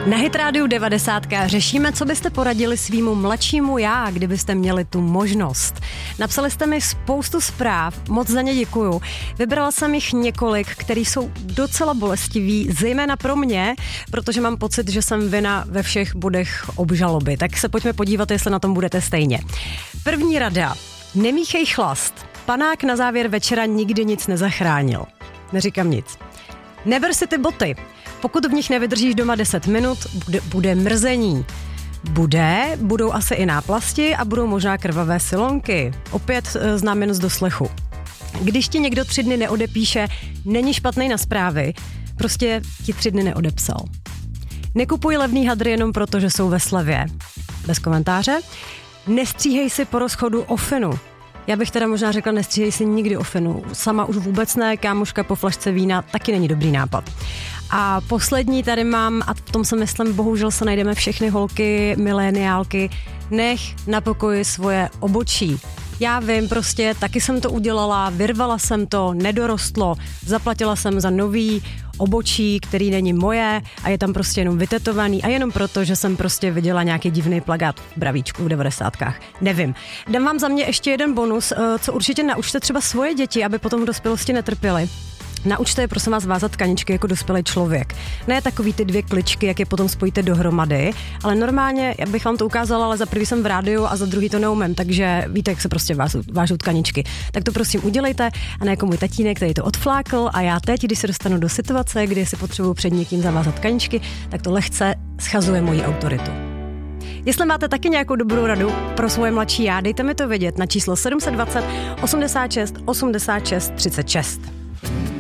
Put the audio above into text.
Na Hit Rádiu 90 řešíme, co byste poradili svýmu mladšímu já, kdybyste měli tu možnost. Napsali jste mi spoustu zpráv, moc za ně děkuju. Vybrala jsem jich několik, který jsou docela bolestivý, zejména pro mě, protože mám pocit, že jsem vina ve všech bodech obžaloby. Tak se pojďme podívat, jestli na tom budete stejně. První rada. Nemíchej chlast. Panák na závěr večera nikdy nic nezachránil. Neříkám nic. Neber si ty boty. Pokud v nich nevydržíš doma 10 minut, bude mrzení. Budou asi i náplasti a budou možná krvavé silonky. Opět znám jen z doslechu. Když ti někdo 3 dny neodepíše, není špatnej na zprávy, prostě ti 3 dny neodepsal. Nekupuj levný hadry jenom proto, že jsou ve slevě. Bez komentáře. Nestříhej si po rozchodu ofenu. Já bych teda možná řekla, nestříhej si nikdy ofenu. Sama už vůbec ne, kámoška po flašce vína taky není dobrý nápad. A poslední tady mám, a v tom se myslím, bohužel se najdeme všechny holky, mileniálky, nech na pokoji svoje obočí. Já vím, prostě taky jsem to udělala, vyrvala jsem to, nedorostlo, zaplatila jsem za nový obočí, který není moje a je tam prostě jenom vytetovaný a jenom proto, že jsem prostě viděla nějaký divný plakát v Bravíčku v 90kách. Nevím. Dám vám za mě ještě jeden bonus, co určitě naučte třeba svoje děti, aby potom v dospělosti netrpěli. Naučte je, prosím vás, vázat tkaničky jako dospělý člověk. Ne takový ty 2 kličky, jak je potom spojíte dohromady, ale normálně, já bych vám to ukázala, ale za prvý jsem v rádiu a za druhý to neumím, takže víte, jak se prostě vážou tkaničky. Tak to prosím udělejte a ne jako můj tatínek, který to odflákl a já teď, když se dostanu do situace, kdy si potřebuji před někým zavázat tkaničky, tak to lehce schazuje moji autoritu. Jestli máte taky nějakou dobrou radu pro svoje mladší já, dejte mi to vědět na číslo 720 86 86 36.